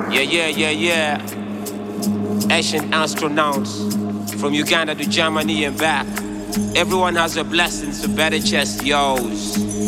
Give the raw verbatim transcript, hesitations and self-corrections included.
Yeah, yeah, yeah, yeah. Asian astronauts from Uganda to Germany and back. Everyone has a blessing, so better chest yours.